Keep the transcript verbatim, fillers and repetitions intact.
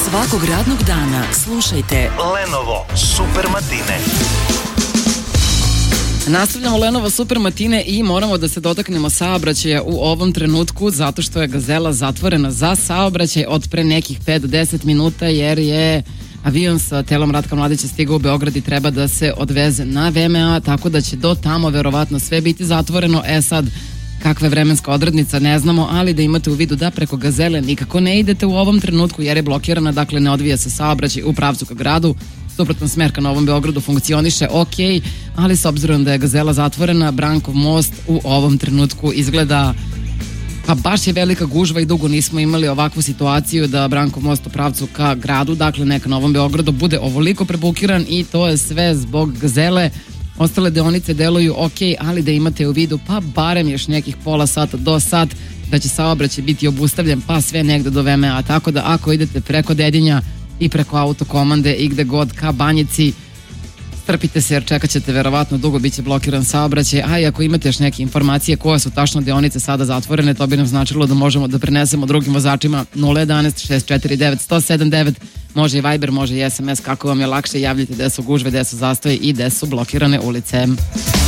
Svakog radnog dana slušajte Lenovo Super Matine. Nastavljamo Lenovo Super Matine i moramo da se dotaknemo saobraćaja u ovom trenutku zato što je Gazela zatvorena za saobraćaj od pre nekih pet do deset minuta jer je avion sa telom Ratka Mladića stigao u Beograd i treba da se odveze na V M A, tako da će do tamo verovatno sve biti zatvoreno. E sad, kakva je vremenska odrednica ne znamo, ali da imate u vidu da preko Gazele nikako ne idete u ovom trenutku jer je blokirana, dakle ne odvija se saobraćaj u pravcu ka gradu. Suprotna smer ka Novom Beogradu funkcioniše ok, ali s obzirom da je Gazela zatvorena, Brankov most u ovom trenutku izgleda, pa baš je velika gužva i dugo nismo imali ovakvu situaciju da Brankov most u pravcu ka gradu, dakle ne ka Novom Beogradu, bude ovoliko prebukiran i to je sve zbog Gazele. Ostale deonice deluju ok, ali da imate u vidu pa barem još nekih pola sata do sat da će saobraćaj biti obustavljen pa sve negde do V M A, tako da ako idete preko Dedinja i preko autokomande i gde god ka Banjici, strpite se jer čekat ćete verovatno dugo, bit će blokiran saobraćaj, a i ako imate još neke informacije koje su tačno deonice sada zatvorene, to bi nam značilo da možemo da prenesemo drugim vozačima. Nula jedanaest šest četiri devet sto sedam devet, može i Viber, može i S M S, kako vam je lakše, javljite gde su gužve, gde su zastoje i gde su blokirane ulice.